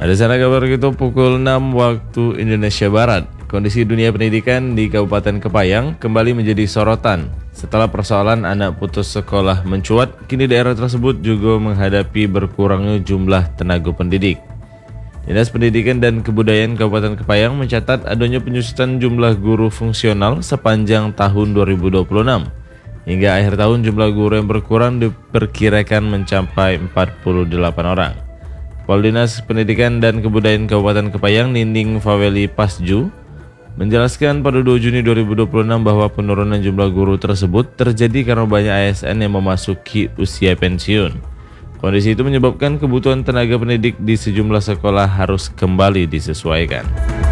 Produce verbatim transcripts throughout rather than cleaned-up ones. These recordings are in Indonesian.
Ada sana kabar gitu pukul enam waktu Indonesia Barat. Kondisi dunia pendidikan di Kabupaten Kepayang kembali menjadi sorotan. Setelah persoalan anak putus sekolah mencuat, kini daerah tersebut juga menghadapi berkurangnya jumlah tenaga pendidik. Dinas Pendidikan dan Kebudayaan Kabupaten Kepayang mencatat adanya penyusutan jumlah guru fungsional sepanjang tahun dua ribu dua puluh enam. Hingga akhir tahun jumlah guru yang berkurang diperkirakan mencapai empat puluh delapan orang. Kepala Dinas Pendidikan dan Kebudayaan Kabupaten Kepayang, Ninding Faweli Pasju, menjelaskan pada dua Juni dua ribu dua puluh enam bahwa penurunan jumlah guru tersebut terjadi karena banyak A S N yang memasuki usia pensiun. Kondisi itu menyebabkan kebutuhan tenaga pendidik di sejumlah sekolah harus kembali disesuaikan.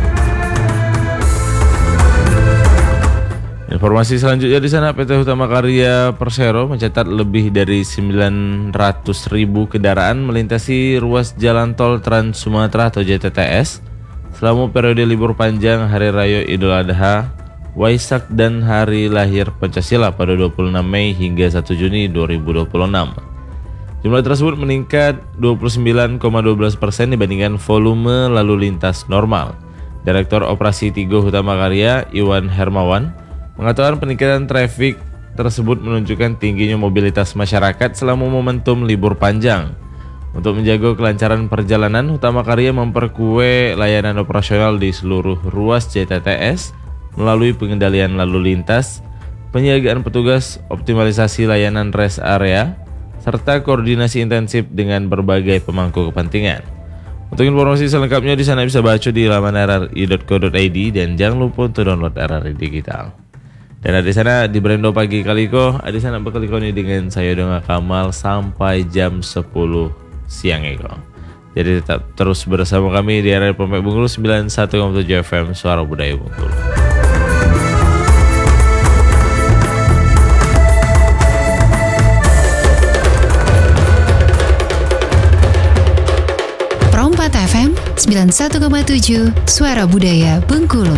Informasi selanjutnya di sana, P T Hutama Karya Persero mencatat lebih dari sembilan ratus ribu kendaraan melintasi ruas jalan tol Trans Sumatera atau J T T S selama periode libur panjang Hari Raya Idul Adha, Waisak dan Hari Lahir Pancasila pada dua puluh enam Mei hingga satu Juni dua ribu dua puluh enam. Jumlah tersebut meningkat dua puluh sembilan koma satu dua persen dibandingkan volume lalu lintas normal. Direktur Operasi Tigo Hutama Karya, Iwan Hermawan, mengatakan peningkatan trafik tersebut menunjukkan tingginya mobilitas masyarakat selama momentum libur panjang. Untuk menjaga kelancaran perjalanan, Hutama Karya memperkuat layanan operasional di seluruh ruas J T T S melalui pengendalian lalu lintas, penyiagaan petugas, optimalisasi layanan rest area, serta koordinasi intensif dengan berbagai pemangku kepentingan. Untuk informasi selengkapnya di sana bisa baca di laman r r i dot co dot i d dan jangan lupa untuk download R R I Digital. Dan ada di sana di Brendo Pagi Kaliko, ada di sana Kaliko ini dengan saya Donga Kamal sampai jam sepuluh siang Eko. Jadi tetap terus bersama kami di R R I Pempe Bengkulu sembilan puluh satu koma tujuh F M Suara Budaya Bengkulu. Perompat F M sembilan puluh satu koma tujuh Suara Budaya Bengkulu.